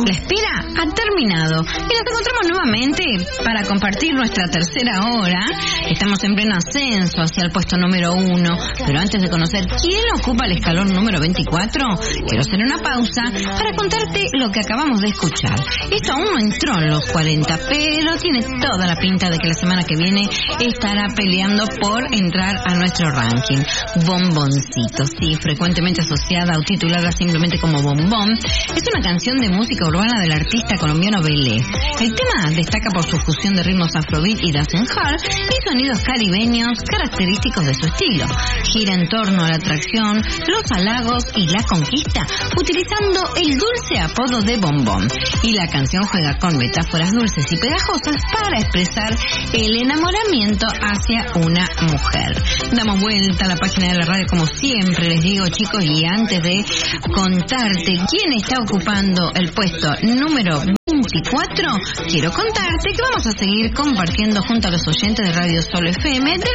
La espera ha terminado y nos encontramos nuevamente para compartir nuestra tercera hora. Estamos en pleno ascenso hacia el puesto número 1, pero antes de conocer quién ocupa el escalón número 24, quiero hacer una pausa para contarte lo que acabamos de escuchar. Esto aún no entró en los 40, pero tiene toda la pinta de que la semana que viene estará peleando por entrar a nuestro ranking. Bomboncito, sí, frecuentemente asociada o titulada simplemente como Bombón, es una canción de música urbana del artista colombiano Belé. El tema destaca por su fusión de ritmos afrobeat y dancehall y sonidos caribeños característicos de su estilo. Gira en torno a la atracción, los halagos y la conquista, utilizando el dulce apodo de Bombón. Y la canción juega con metáforas dulces y pegajosas para expresar el enamoramiento hacia una mujer. Damos vuelta a la página de la radio como siempre les digo, chicos, y antes de contarte quién está ocupando el puesto número 24, quiero contarte que vamos a seguir compartiendo junto a los oyentes de Radio Sol FM del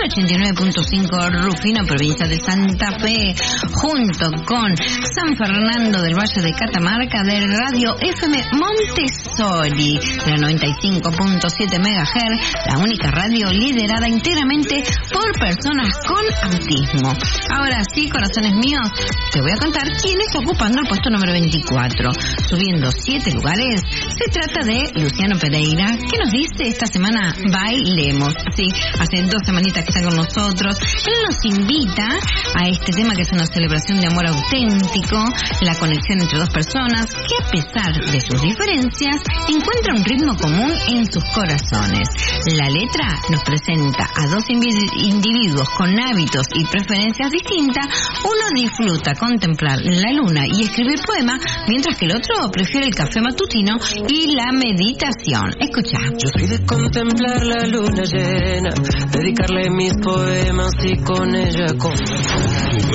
89.5 Rufino, provincia de Santa Fe, junto con San Fernando del Valle de Catamarca de Radio FM Montessori de la 95.7 MHz, la única radio liderada íntegramente por personas con autismo. Ahora sí, corazones míos, te voy a contar quién está ocupando el puesto número 24, subiendo 7 lugares. Se trata de Luciano Pereira, que nos dice esta semana bailemos. Sí, hace 2 semanitas que está con nosotros. Él nos invita a este tema que es una celebración de amor auténtico, la conexión entre dos personas que a pesar de sus diferencias encuentran un ritmo común en sus corazones. La letra nos presenta a 2 individuos con hábitos y preferencias distintas. Uno disfruta contemplar la luna y escribir poemas, mientras que el otro prefiere el café matutino y la meditación. Escucha. Yo soy de contemplar la luna llena, dedicarle mis poemas y con ella conversar. Tu